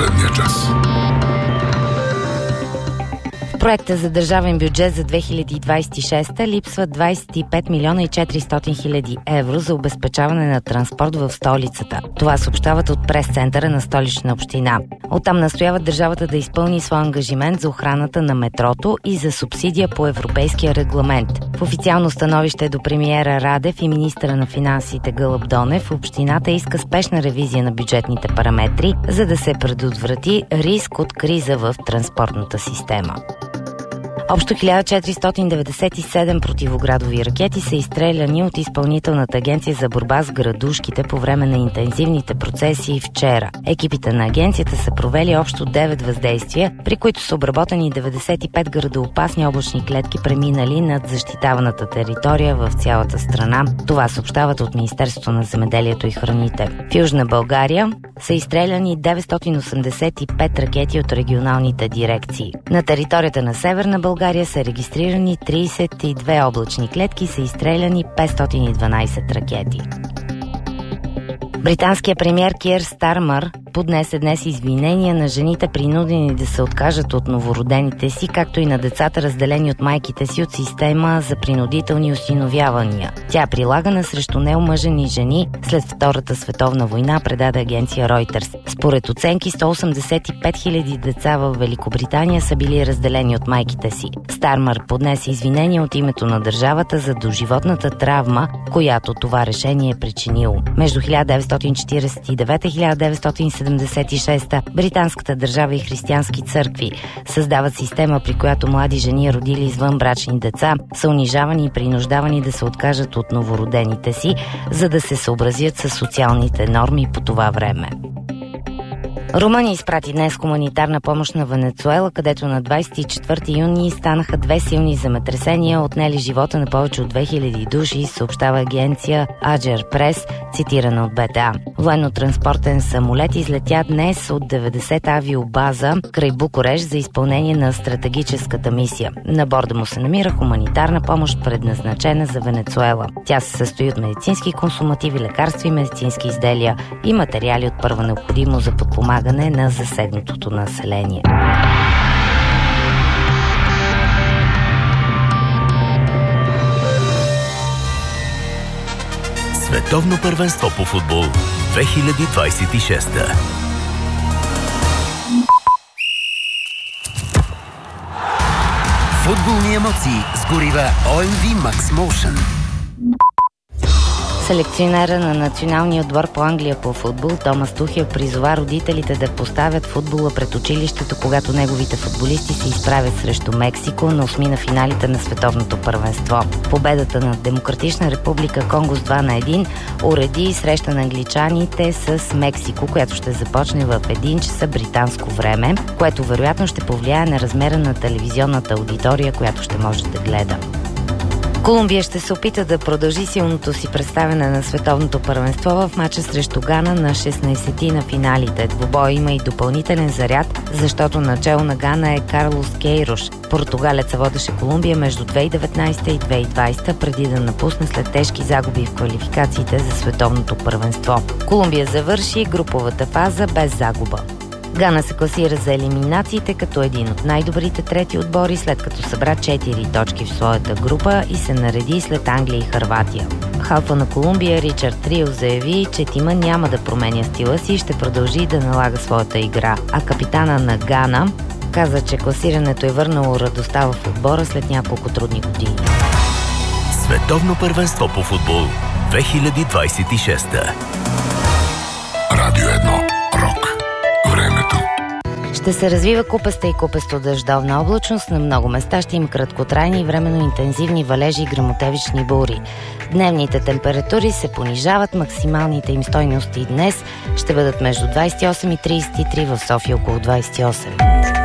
последния час. В проекта за държавен бюджет за 2026 липсват 25 милиона и 400 хиляди евро за обезпечаване на транспорт в столицата. Това съобщават от прес-центъра на Столична община. Оттам настояват държавата да изпълни своя ангажимент за охраната на метрото и за субсидия по европейския регламент. В официално становище до премиера Радев и министъра на финансите Гълъб Донев, общината иска спешна ревизия на бюджетните параметри, за да се предотврати риск от криза в транспортната система. Общо 1497 противоградови ракети са изстреляни от Изпълнителната агенция за борба с градушките по време на интензивните процеси вчера. Екипите на агенцията са провели общо 9 въздействия, при които са обработени 95 градоопасни облачни клетки, преминали над защитаваната територия в цялата страна. Това съобщават от Министерството на земеделието и храните. В Южна България са изстреляни 985 ракети от регионалните дирекции. На територията на Северна България са регистрирани 32 облачни клетки и са изстреляни 512 ракети. Британският премиер Кир Стармър поднесе днес извинения на жените, принудени да се откажат от новородените си, както и на децата, разделени от майките си от система за принудителни осиновявания. Тя е прилагана срещу неомъжени жени след Втората световна война, предаде агенция Reuters. Според оценки, 185 000 деца в Великобритания са били разделени от майките си. Стармър поднесе извинения от името на държавата за доживотната травма, която това решение е причинило. Между 1949 и 1976 британската държава и християнски църкви създават система, при която млади жени, родили извънбрачни деца, са унижавани и принуждавани да се откажат от новородените си, за да се съобразят с социалните норми по това време. Румъния изпрати днес хуманитарна помощ на Венецуела, където на 24 юни станаха 2 силни земетресения, отнели живота на повече от 2000 души, съобщава агенция Аджер Прес, цитирана от БТА. Военно-транспортен самолет излетя днес от 90 авиобаза край Букурещ за изпълнение на стратегическата мисия. На борда му се намира хуманитарна помощ, предназначена за Венецуела. Тя се състои от медицински консумативи, лекарства и медицински изделия и материали от първа необходимост за подпомагане на засегнатото население. Световно първенство по футбол 2026. Футболни емоции с горива OMV Max Motion. Селекционера на националния отбор по Англия по футбол Томас Тухел призова родителите да поставят футбола пред училището, когато неговите футболисти се изправят срещу Мексико на осмина финалите на световното първенство. Победата на Демократична република Конго с 2-1 уреди среща на англичаните с Мексико, която ще започне в 1 часа британско време, което вероятно ще повлияе на размера на телевизионната аудитория, която ще може да гледа. Колумбия ще се опита да продължи силното си представяне на световното първенство в мача срещу Гана на 16-ти на финалите. Двубой има и допълнителен заряд, защото начало на Гана е Карлос Кейрош. Португалеца водеше Колумбия между 2019 и 2020, преди да напусне след тежки загуби в квалификациите за световното първенство. Колумбия завърши груповата фаза без загуба. Гана се класира за елиминациите като един от най-добрите трети отбори, след като събра 4 точки в своята група и се нареди след Англия и Хърватия. Халфа на Колумбия Ричард Трио заяви, че тима няма да променя стила си и ще продължи да налага своята игра, а капитана на Гана каза, че класирането е върнало радостта в отбора след няколко трудни години. Световно първенство по футбол 2026. Радио 1. Рок. Времето. Ще се развива купеста и купесто-дъждовна облачност. На много места ще има краткотрайни и временно интензивни валежи и гръмотевични бури. Дневните температури се понижават. Максималните им стойности днес ще бъдат между 28 и 33, в София около 28.